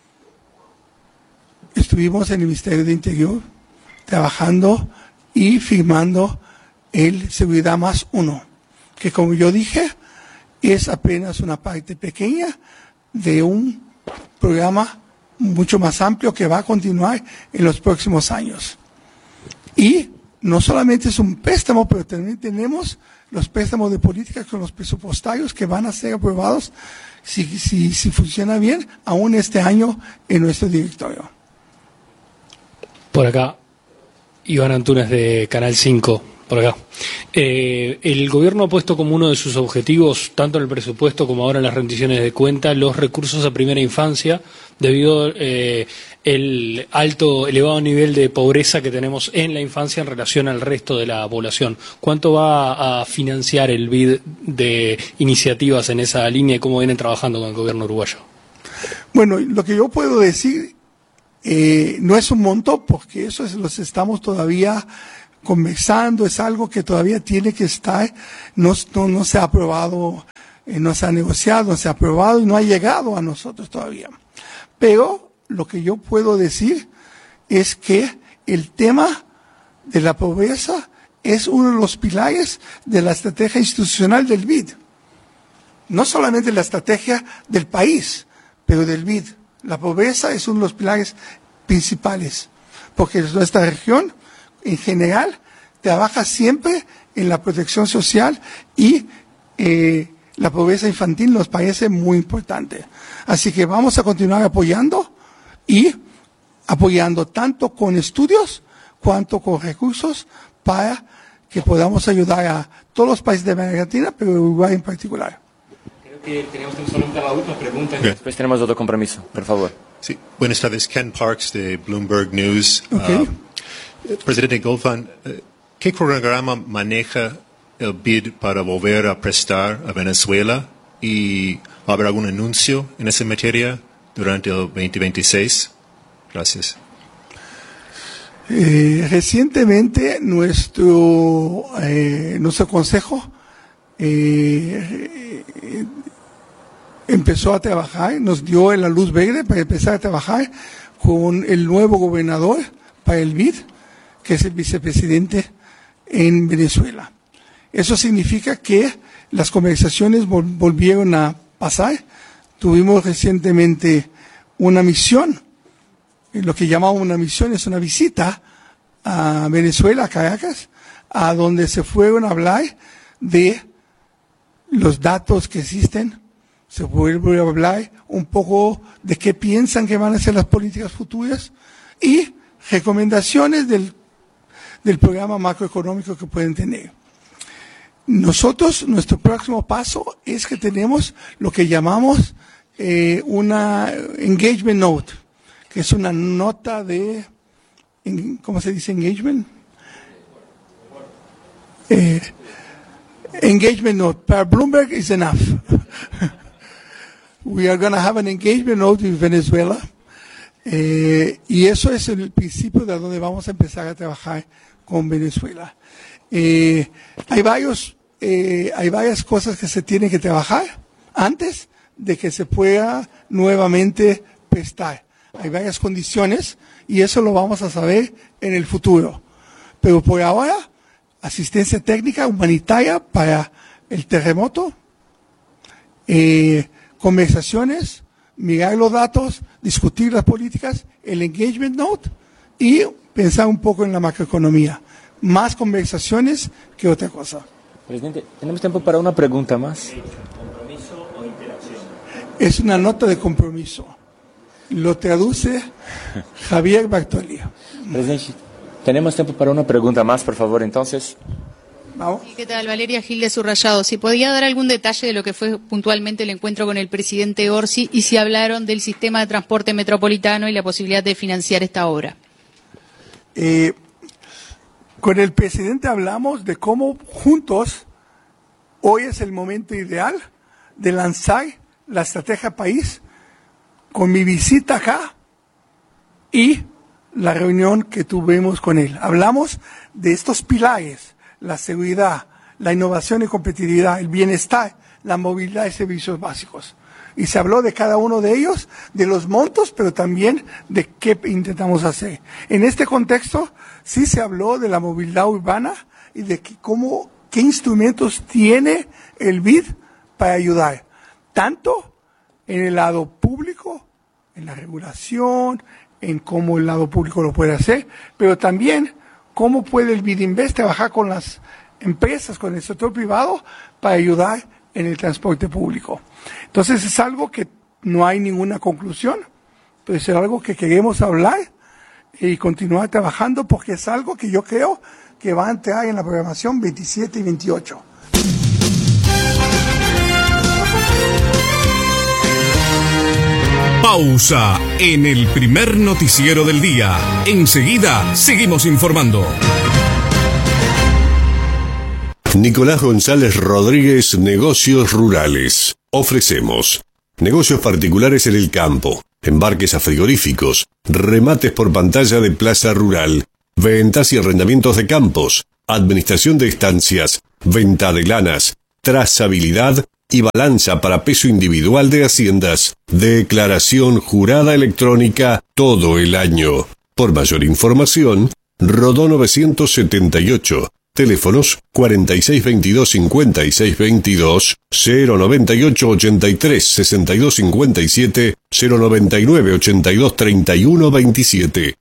estuvimos en el Ministerio de Interior trabajando y firmando el Seguridad Más 1, que como yo dije, es apenas una parte pequeña de un programa mucho más amplio que va a continuar en los próximos años. Y no solamente es un préstamo, pero también tenemos los préstamos de política con los presupuestarios que van a ser aprobados, si funciona bien, aún este año en nuestro directorio. Por acá, Iván Antunes de Canal 5. Por acá. El gobierno ha puesto como uno de sus objetivos, tanto en el presupuesto como ahora en las rendiciones de cuenta, los recursos a primera infancia, debido al elevado nivel de pobreza que tenemos en la infancia en relación al resto de la población. ¿Cuánto va a financiar el BID de iniciativas en esa línea y cómo vienen trabajando con el gobierno uruguayo? Bueno, lo que yo puedo decir No es un monto, porque eso los estamos todavía conversando, es algo que todavía tiene que estar, no se ha aprobado, no se ha negociado, no se ha aprobado y no ha llegado a nosotros todavía. Pero lo que yo puedo decir es que el tema de la pobreza es uno de los pilares de la estrategia institucional del BID. No solamente la estrategia del país, pero del BID. La pobreza es uno de los pilares principales, porque nuestra región en general trabaja siempre en la protección social y la pobreza infantil nos parece muy importante. Así que vamos a continuar apoyando tanto con estudios cuanto con recursos para que podamos ayudar a todos los países de América Latina, pero Uruguay en particular. Creo que tenemos solamente la última pregunta y después tenemos otro compromiso, por favor. Sí, buenas tardes, Ken Parks de Bloomberg News. Okay. Presidente Goldfein, ¿qué programa maneja el BID para volver a prestar a Venezuela? ¿Y va a haber algún anuncio en esa materia durante el 2026? Gracias. Recientemente nuestro consejo empezó a trabajar, nos dio la luz verde para empezar a trabajar con el nuevo gobernador para el BID, que es el vicepresidente en Venezuela. Eso significa que las conversaciones volvieron a pasar. Tuvimos recientemente una misión. Lo que llamamos una misión es una visita a Venezuela, a Caracas, a donde se fueron a hablar de los datos que existen, se vuelve a hablar un poco de qué piensan que van a ser las políticas futuras y recomendaciones del programa macroeconómico que pueden tener. Nuestro próximo paso es que tenemos lo que llamamos una engagement note, que es una nota de, ¿cómo se dice engagement? Engagement note. Para Bloomberg is enough. We are going to have an engagement note with Venezuela. Y eso es el principio de donde vamos a empezar a trabajar con Venezuela. Hay varias cosas que se tienen que trabajar antes de que se pueda nuevamente prestar. Hay varias condiciones y eso lo vamos a saber en el futuro. Pero por ahora, asistencia técnica humanitaria para el terremoto, conversaciones, mirar los datos, discutir las políticas, el engagement note y pensar un poco en la macroeconomía. Más conversaciones que otra cosa. Presidente, tenemos tiempo para una pregunta más. ¿Compromiso o interacción? Es una nota de compromiso. Lo traduce Javier Bartoli. Presidente, tenemos tiempo para una pregunta más, por favor, entonces. Vamos. ¿Qué tal? Valeria Gil de Subrayado. Si podía dar algún detalle de lo que fue puntualmente el encuentro con el presidente Orsi y si hablaron del sistema de transporte metropolitano y la posibilidad de financiar esta obra. Con el presidente hablamos de cómo juntos hoy es el momento ideal de lanzar la estrategia país con mi visita acá y la reunión que tuvimos con él. Hablamos de estos pilares, la seguridad, la innovación y competitividad, el bienestar, la movilidad y servicios básicos. Y se habló de cada uno de ellos, de los montos, pero también de qué intentamos hacer. En este contexto, sí se habló de la movilidad urbana y de qué instrumentos tiene el BID para ayudar, tanto en el lado público, en la regulación, en cómo el lado público lo puede hacer, pero también cómo puede el BID Invest trabajar con las empresas, con el sector privado, para ayudar en el transporte público. Entonces es algo que no hay ninguna conclusión, pero es algo que queremos hablar y continuar trabajando porque es algo que yo creo que va a entrar en la programación 27 y 28. Pausa en el primer noticiero del día. Enseguida seguimos informando. Nicolás González Rodríguez, Negocios Rurales. Ofrecemos negocios particulares en el campo, embarques a frigoríficos, remates por pantalla de plaza rural, ventas y arrendamientos de campos, administración de estancias, venta de lanas, trazabilidad y balanza para peso individual de haciendas, declaración jurada electrónica todo el año. Por mayor información, Rodó 978, teléfonos 4622-5622, 098-83-6257, 099-82-31-27.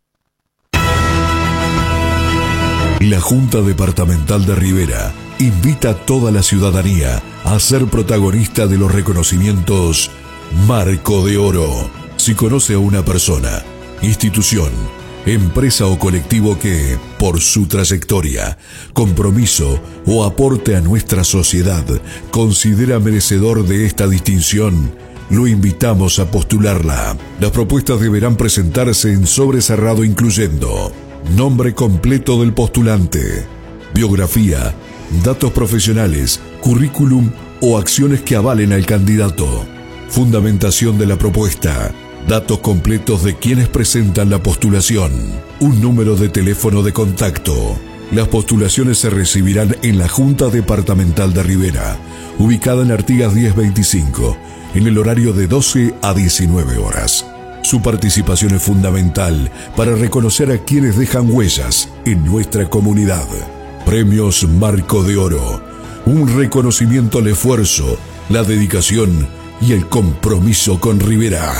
La Junta Departamental de Rivera invita a toda la ciudadanía a ser protagonista de los reconocimientos Marco de Oro. Si conoce a una persona, institución, empresa o colectivo que, por su trayectoria, compromiso o aporte a nuestra sociedad, considera merecedor de esta distinción, lo invitamos a postularla. Las propuestas deberán presentarse en sobre cerrado incluyendo nombre completo del postulante, biografía, datos profesionales, currículum o acciones que avalen al candidato, fundamentación de la propuesta, datos completos de quienes presentan la postulación, un número de teléfono de contacto. Las postulaciones se recibirán en la Junta Departamental de Rivera, ubicada en Artigas 1025, en el horario de 12 a 19 horas. Su participación es fundamental para reconocer a quienes dejan huellas en nuestra comunidad. Premios Marco de Oro, un reconocimiento al esfuerzo, la dedicación y el compromiso con Rivera.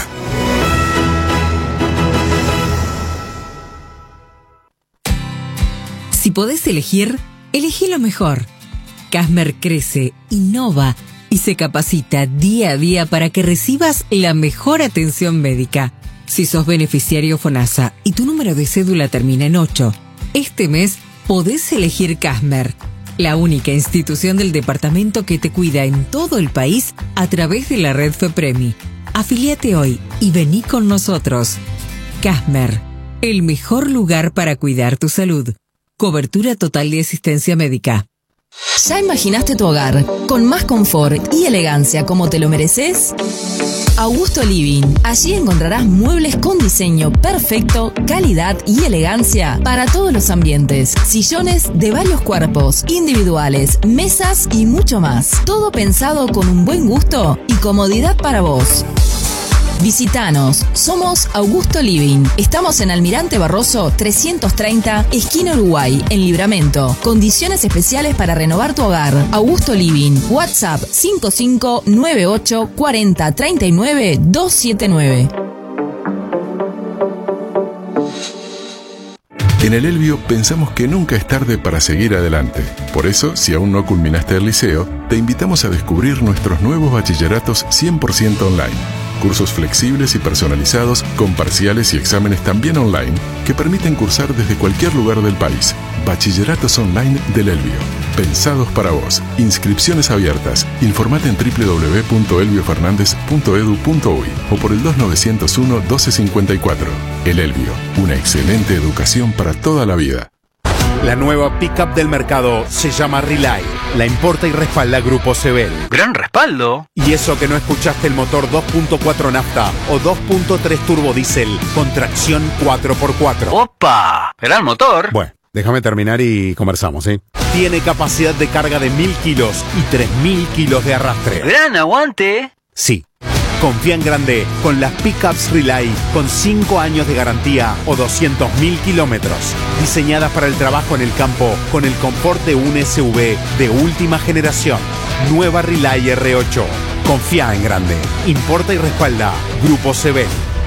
Si podés elegir, elegí lo mejor. Casmer crece, innova y se capacita día a día para que recibas la mejor atención médica. Si sos beneficiario FONASA y tu número de cédula termina en 8, este mes podés elegir Casmer, la única institución del departamento que te cuida en todo el país a través de la red FEPREMI. Afiliate hoy y vení con nosotros. Casmer, el mejor lugar para cuidar tu salud. Cobertura total de asistencia médica. ¿Ya imaginaste tu hogar con más confort y elegancia como te lo mereces? Augusto Living. Allí encontrarás muebles con diseño perfecto, calidad y elegancia para todos los ambientes. Sillones de varios cuerpos, individuales, mesas y mucho más. Todo pensado con un buen gusto y comodidad para vos. Visítanos, somos Augusto Living. Estamos en Almirante Barroso 330, esquina Uruguay, en Libramento. Condiciones especiales para renovar tu hogar. Augusto Living, WhatsApp 5598 40 39 279. En el Elvio pensamos que nunca es tarde para seguir adelante. Por eso, si aún no culminaste el liceo, te invitamos a descubrir nuestros nuevos bachilleratos 100% online. Cursos flexibles y personalizados, con parciales y exámenes también online, que permiten cursar desde cualquier lugar del país. Bachilleratos online del Elvio. Pensados para vos. Inscripciones abiertas. Informate en www.elviofernandez.edu.uy o por el 2901-1254. El Elvio. Una excelente educación para toda la vida. La nueva pickup del mercado se llama Relay. La importa y respalda Grupo Sebel. ¡Gran respaldo! Y eso que no escuchaste el motor 2.4 nafta o 2.3 turbo diésel con tracción 4x4. ¡Opa! ¡Gran motor! Bueno, déjame terminar y conversamos, ¿sí? Tiene capacidad de carga de 1000 kilos y 3000 kilos de arrastre. ¡Gran aguante! Sí. Confía en grande con las pickups Relay con 5 años de garantía o 200.000 kilómetros. Diseñadas para el trabajo en el campo con el confort de un SUV de última generación. Nueva Relay R8. Confía en grande. Importa y respalda Grupo Sebel.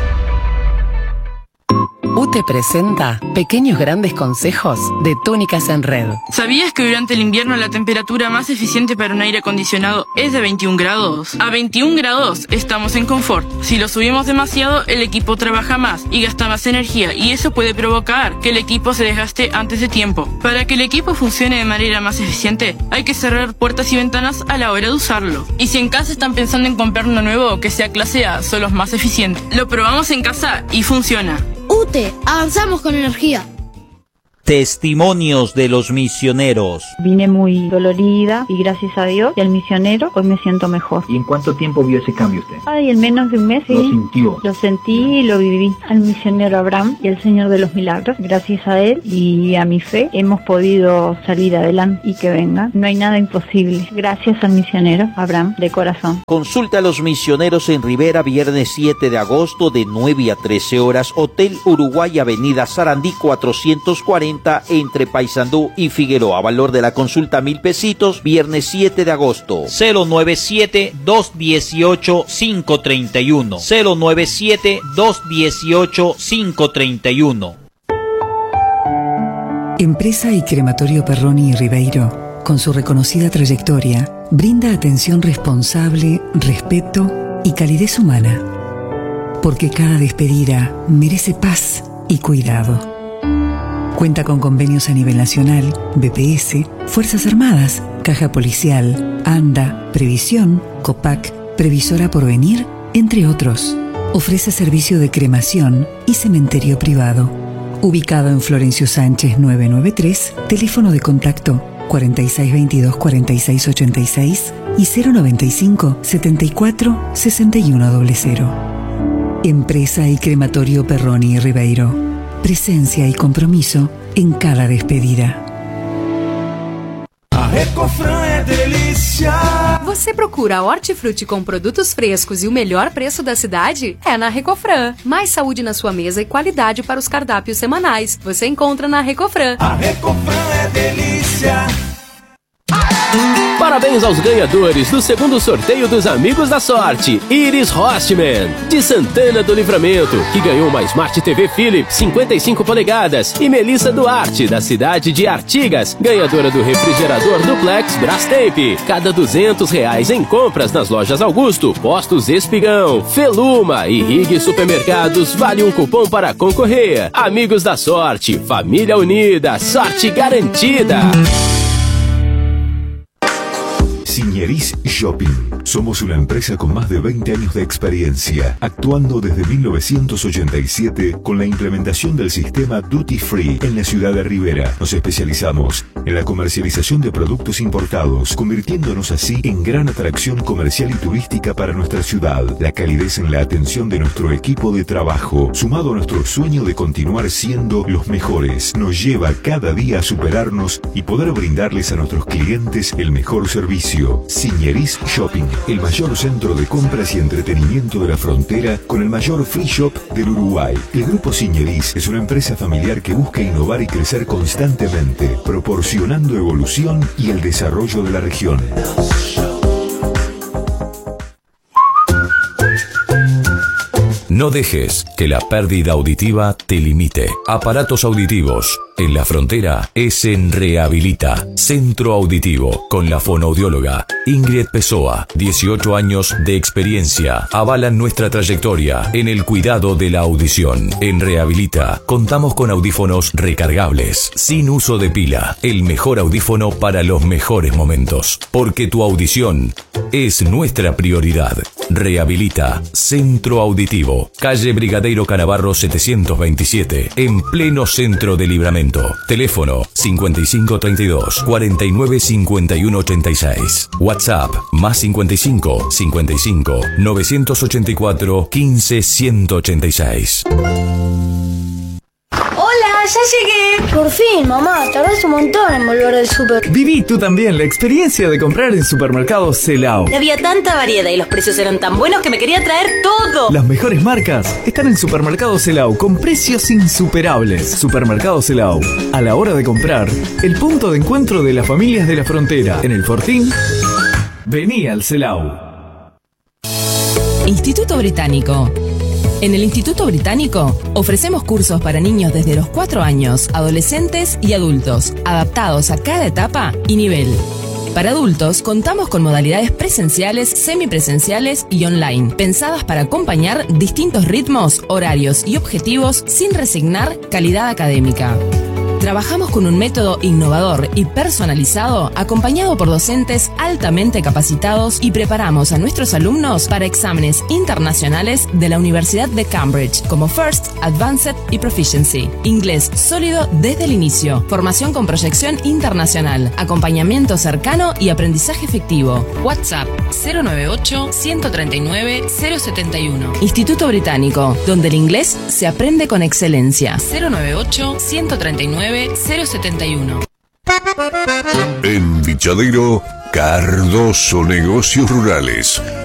UTE presenta Pequeños Grandes Consejos de Túnicas en Red. ¿Sabías que durante el invierno la temperatura más eficiente para un aire acondicionado es de 21 grados? A 21 grados estamos en confort. Si lo subimos demasiado, el equipo trabaja más y gasta más energía, y eso puede provocar que el equipo se desgaste antes de tiempo. Para que el equipo funcione de manera más eficiente, hay que cerrar puertas y ventanas a la hora de usarlo. Y si en casa están pensando en comprar uno nuevo que sea clase A, son los más eficientes. Lo probamos en casa y funciona. UTE, avanzamos con energía. Testimonios de los misioneros. Vine muy dolorida y gracias a Dios y al misionero hoy me siento mejor. ¿Y en cuánto tiempo vio ese cambio usted? Ay, en menos de un mes, sí. ¿Lo sintió? Lo sentí y lo viví. Al misionero Abraham y al Señor de los Milagros, gracias a él y a mi fe, hemos podido salir adelante y que venga. No hay nada imposible. Gracias al misionero Abraham, de corazón. Consulta a los misioneros en Rivera, viernes 7 de agosto de 9 a 13 horas. Hotel Uruguay, Avenida Sarandí 440, entre Paysandú y Figueroa. Valor de la consulta 1.000 pesitos, viernes 7 de agosto. 097-218-531. 097-218-531. Empresa y Crematorio Perroni y Ribeiro, con su reconocida trayectoria, brinda atención responsable, respeto y calidez humana. Porque cada despedida merece paz y cuidado. Cuenta con convenios a nivel nacional, BPS, Fuerzas Armadas, Caja Policial, ANDA, Previsión, COPAC, Previsora Porvenir, entre otros. Ofrece servicio de cremación y cementerio privado. Ubicado en Florencio Sánchez 993, teléfono de contacto 4622-4686 y 095-74-6100. Empresa y Crematorio Perroni y Ribeiro. Presencia y compromiso en cada despedida. A Recofran é delícia. Você procura hortifruti com produtos frescos e o melhor preço da cidade? É na Recofran. Mais saúde na sua mesa e qualidade para os cardápios semanais. Você encontra na Recofran. A Recofran é delícia. Parabéns aos ganhadores do segundo sorteio dos Amigos da Sorte. Iris Rostman, de Santana do Livramento, que ganhou uma Smart TV Philips 55 polegadas. E Melissa Duarte, da cidade de Artigas, ganhadora do refrigerador Duplex Brastemp. Cada R$200 em compras nas lojas Augusto, Postos Espigão, Feluma e Rig Supermercados vale um cupom para concorrer. Amigos da Sorte, família unida, sorte garantida. Signeris Shopping. Somos una empresa con más de 20 años de experiencia, actuando desde 1987 con la implementación del sistema Duty Free en la ciudad de Rivera. Nos especializamos en la comercialización de productos importados, convirtiéndonos así en gran atracción comercial y turística para nuestra ciudad. La calidez en la atención de nuestro equipo de trabajo, sumado a nuestro sueño de continuar siendo los mejores, nos lleva cada día a superarnos y poder brindarles a nuestros clientes el mejor servicio. Signeris Shopping, el mayor centro de compras y entretenimiento de la frontera con el mayor free shop del Uruguay. El Grupo Signeris es una empresa familiar que busca innovar y crecer constantemente, proporcionando evolución y el desarrollo de la región. No dejes que la pérdida auditiva te limite. Aparatos auditivos en la frontera es en Rehabilita, Centro Auditivo, con la fonoaudióloga Ingrid Pessoa. 18 años de experiencia avalan nuestra trayectoria en el cuidado de la audición. En Rehabilita contamos con audífonos recargables, sin uso de pila. El mejor audífono para los mejores momentos. Porque tu audición es nuestra prioridad. Rehabilita, Centro Auditivo, calle Brigadeiro Canavarro 727, en pleno centro de Livramento. Teléfono 5532 49 51 86. WhatsApp más 55 55 984 15 186. ¡Hola! ¡Ya llegué! Por fin, mamá, tardás un montón en volver del súper. Viví tú también la experiencia de comprar en Supermercados Celao. Había tanta variedad y los precios eran tan buenos que me quería traer todo. Las mejores marcas están en Supermercados Celao con precios insuperables. Supermercados Celao, a la hora de comprar, el punto de encuentro de las familias de la frontera. En el Fortín, vení al Celao. Instituto Británico. En el Instituto Británico ofrecemos cursos para niños desde los 4 años, adolescentes y adultos, adaptados a cada etapa y nivel. Para adultos contamos con modalidades presenciales, semipresenciales y online, pensadas para acompañar distintos ritmos, horarios y objetivos sin resignar calidad académica. Trabajamos con un método innovador y personalizado, acompañado por docentes altamente capacitados, y preparamos a nuestros alumnos para exámenes internacionales de la Universidad de Cambridge, como First, Advanced y Proficiency. Inglés sólido desde el inicio. Formación con proyección internacional. Acompañamiento cercano y aprendizaje efectivo. WhatsApp 098-139-071. Instituto Británico, donde el inglés se aprende con excelencia. 098-139-071. En Vichadero, Cardoso Negocios Rurales.